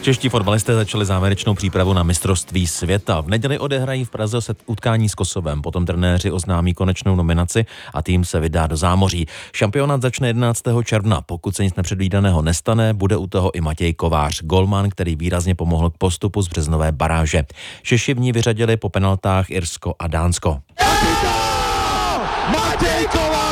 Čeští fotbalisté začali závěrečnou přípravu na mistrovství světa. V neděli odehrají v Praze utkání s Kosovem, potom trenéři oznámí konečnou nominaci a tým se vydá do zámoří. Šampionát začne 11. června. Pokud se nic nepředvídaného nestane, bude u toho i Matěj Kovář, golman, který výrazně pomohl k postupu z březnové baráže. Češi v ní vyřadili po penaltách Irsko a Dánsko. Matěj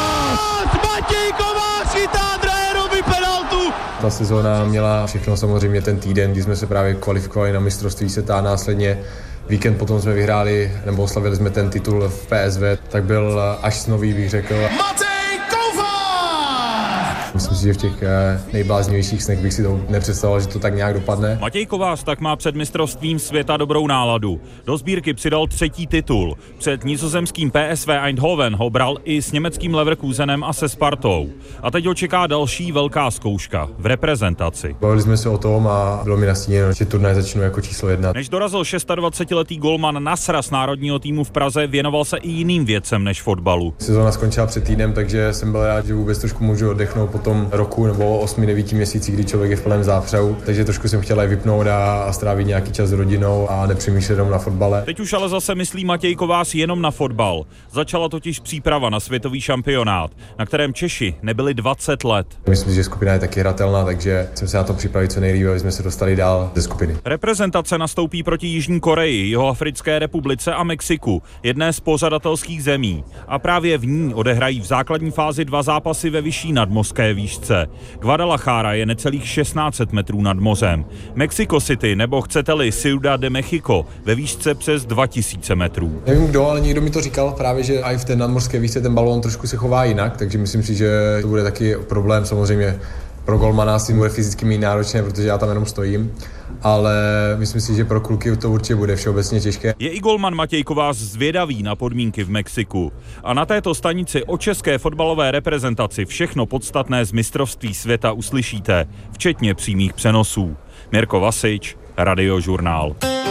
Kovář chytá Drejerovi penaltu! Ta sezóna měla všechno, samozřejmě ten týden, kdy jsme se právě kvalifikovali na mistrovství světa a následně víkend potom jsme vyhráli, nebo oslavili jsme ten titul v PSV, tak byl až snový, bych řekl. Matěj Kovář! Myslím si, že v těch nejbláznivějších snech bych si to nepředstavoval, že to tak nějak dopadne. Matěj Kovář tak má před mistrovstvím světa dobrou náladu. Do sbírky přidal 3. titul. Před nizozemským PSV Eindhoven ho bral i s německým Leverkusenem a se Spartou. A teď ho čeká další velká zkouška v reprezentaci. Bavili jsme se o tom a bylo mi nastíněno, že turnaj začnu jako číslo 1. Než dorazil 26letý golman Nasra z národního týmu v Praze, věnoval se i jiným věcem než fotbalu. Sezóna skončila před týdnem, takže jsem byl rád, že vůbec trošku můžu oddechnout po tom roku nebo 8-9 měsících, kdy člověk je v plném zápřehu. Takže trošku jsem chtěl vypnout a strávit nějaký čas s rodinou a nepřemýšlet jenom na fotbale. Teď už ale zase myslí Matěj Kovář jenom na fotbal. Začala totiž příprava na světový šampionát, na kterém Češi nebyli 20 let. Myslím, že skupina je taky hratelná, takže jsem se na to připravit co nejlíp, aby jsme se dostali dál ze skupiny. Reprezentace nastoupí proti Jižní Koreji, Jihoafrické republice a Mexiku, jedné z pořadatelských zemí. A právě v ní odehrají v základní fázi 2 zápasy ve vyšší nadmořské výšce. Guadalajara je necelých 1600 metrů nad mořem. Mexico City, nebo chcete-li Ciudad de México, ve výšce přes 2000 metrů. Nevím kdo, ale někdo mi to říkal právě, že i v té nadmořské výšce ten balón trošku se chová jinak, takže myslím si, že to bude taky problém samozřejmě. Pro golmana si bude fyzicky mít náročné, protože já tam jenom stojím, ale myslím si, že pro kluky to určitě bude všeobecně těžké. Je i golman Matěj Kovář zvědavý na podmínky v Mexiku. A na této stanici o české fotbalové reprezentaci všechno podstatné z mistrovství světa uslyšíte, včetně přímých přenosů. Mirko Vasič, Radiožurnál.